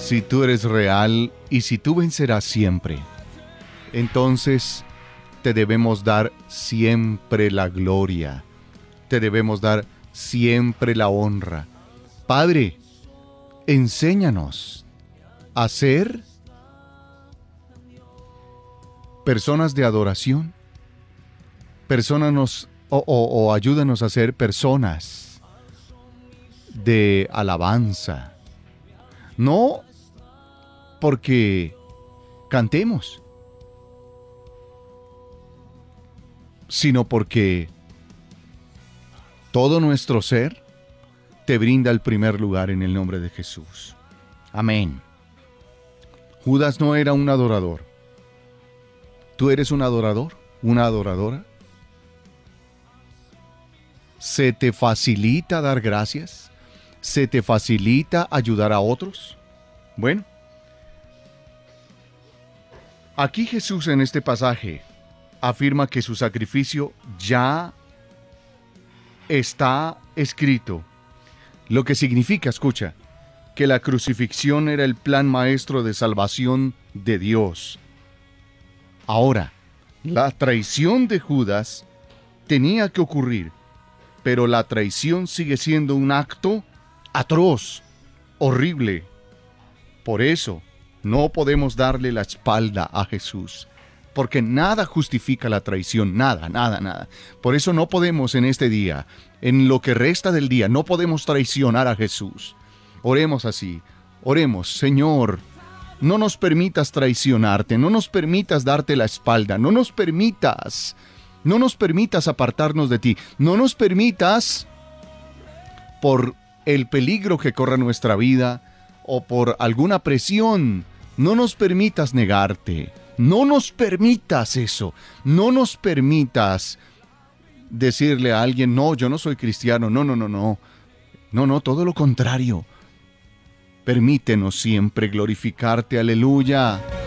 Si tú eres real y si tú vencerás siempre, entonces te debemos dar siempre la gloria, te debemos dar siempre la honra. Padre, enséñanos a ser personas de adoración, ayúdanos a ser personas de alabanza, no porque cantemos, sino porque todo nuestro ser te brinda el primer lugar en el nombre de Jesús. Amén. Judas no era un adorador. ¿Tú eres un adorador? ¿Una adoradora? ¿Se te facilita dar gracias? ¿Se te facilita ayudar a otros? Bueno, aquí Jesús en este pasaje afirma que su sacrificio ya está escrito. Lo que significa, escucha, que la crucifixión era el plan maestro de salvación de Dios. Ahora, la traición de Judas tenía que ocurrir, pero la traición sigue siendo un acto atroz, horrible. Por eso, no podemos darle la espalda a Jesús, porque nada justifica la traición, nada. Por eso no podemos en este día, en lo que resta del día, no podemos traicionar a Jesús. Oremos así, oremos, Señor, no nos permitas traicionarte, no nos permitas darte la espalda, no nos permitas apartarnos de ti, no nos permitas, por el peligro que corra nuestra vida o por alguna presión, no nos permitas negarte, no nos permitas eso, no nos permitas decirle a alguien, no, yo no soy cristiano, no, todo lo contrario. Permítenos siempre glorificarte, aleluya.